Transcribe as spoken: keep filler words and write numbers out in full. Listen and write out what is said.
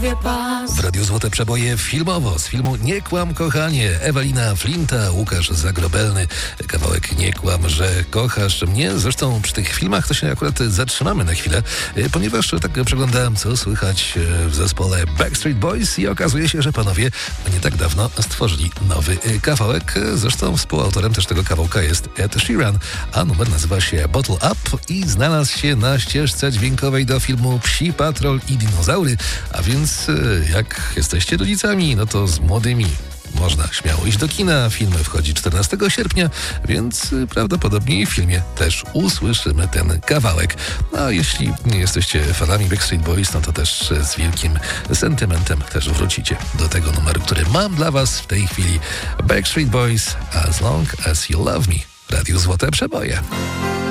głowie pas. W Radiu Złote Przeboje filmowo z filmu Nie kłam kochanie, Ewelina Flinta, Łukasz Zagrobelny, kawałek Nie kłam, że kochasz mnie. Zresztą przy tych filmach to się akurat zatrzymamy na chwilę, ponieważ tak przeglądałem, co słychać w zespole Backstreet Boys i okazuje się, że panowie nie tak dawno stworzyli nowy kawałek. Zresztą współautorem też tego kawałka jest Ed Sheeran, a numer nazywa się Bottle Up i znalazł się na ścieżce dźwiękowej do filmu Psi Patrol i Dinozaury, a więc jak jesteście rodzicami, no to z młodymi można śmiało iść do kina. Film wchodzi czternastego sierpnia, więc prawdopodobnie w filmie też usłyszymy ten kawałek. A jeśli nie jesteście fanami Backstreet Boys, no to też z wielkim sentymentem też wrócicie do tego numeru, który mam dla was w tej chwili. Backstreet Boys, As Long As You Love Me. Radio Złote Przeboje.